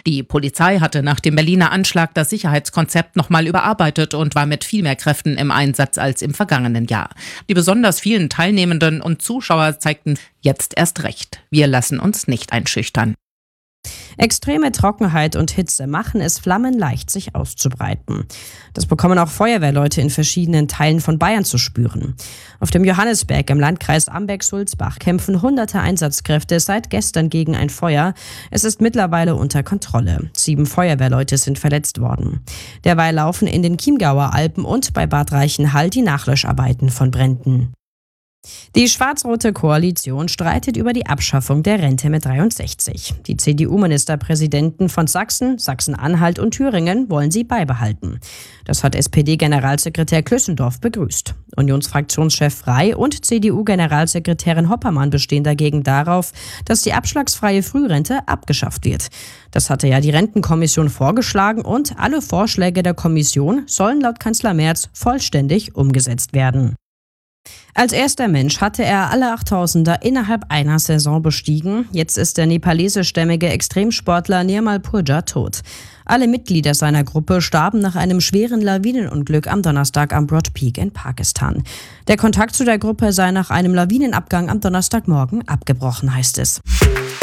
Die Polizei hatte nach dem Berliner Anschlag das Sicherheitskonzept nochmal überarbeitet und war mit viel mehr Kräften im Einsatz als im vergangenen Jahr. Die besonders vielen Teilnehmenden und Zuschauer zeigten jetzt erst recht: Wir lassen uns nicht einschüchtern. Extreme Trockenheit und Hitze machen es flammenleicht, sich auszubreiten. Das bekommen auch Feuerwehrleute in verschiedenen Teilen von Bayern zu spüren. Auf dem Johannisberg im Landkreis Amberg-Sulzbach kämpfen hunderte Einsatzkräfte seit gestern gegen ein Feuer. Es ist mittlerweile unter Kontrolle. 7 Feuerwehrleute sind verletzt worden. Derweil laufen in den Chiemgauer Alpen und bei Bad Reichenhall die Nachlöscharbeiten von Bränden. Die schwarz-rote Koalition streitet über die Abschaffung der Rente mit 63. Die CDU-Ministerpräsidenten von Sachsen, Sachsen-Anhalt und Thüringen wollen sie beibehalten. Das hat SPD-Generalsekretär Klüssendorf begrüßt. Unionsfraktionschef Frey und CDU-Generalsekretärin Hoppermann bestehen dagegen darauf, dass die abschlagsfreie Frührente abgeschafft wird. Das hatte ja die Rentenkommission vorgeschlagen und alle Vorschläge der Kommission sollen laut Kanzler Merz vollständig umgesetzt werden. Als erster Mensch hatte er alle 8000er innerhalb einer Saison bestiegen. Jetzt ist der nepalesischstämmige Extremsportler Nirmal Purja tot. Alle Mitglieder seiner Gruppe starben nach einem schweren Lawinenunglück am Donnerstag am Broad Peak in Pakistan. Der Kontakt zu der Gruppe sei nach einem Lawinenabgang am Donnerstagmorgen abgebrochen, heißt es.